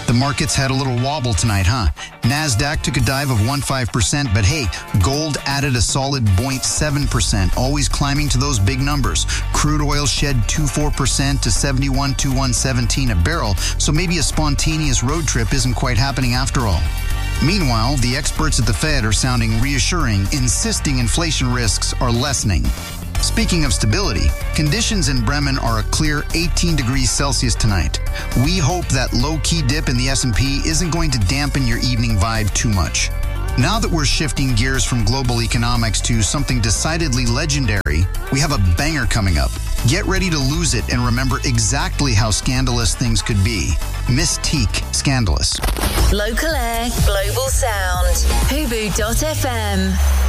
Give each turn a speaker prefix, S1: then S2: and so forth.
S1: The markets had a little wobble tonight, huh? NASDAQ took a dive of 1.5%, but hey, gold added a solid 0.7%, always climbing to those big numbers. Crude oil shed 2.4% to 71.2117 a barrel, so maybe a spontaneous road trip isn't quite happening after all. Meanwhile, the experts at the Fed are sounding reassuring, insisting inflation risks are lessening. Speaking of stability, conditions in Bremen are a clear 18 degrees Celsius tonight. We hope that low-key dip in the S&P isn't going to dampen your evening vibe too much. Now that we're shifting gears from global economics to something decidedly legendary, we have a banger coming up. Get ready to lose it and remember exactly how scandalous things could be. Mystique Scandalous.
S2: Local air, global sound. Hubu.fm.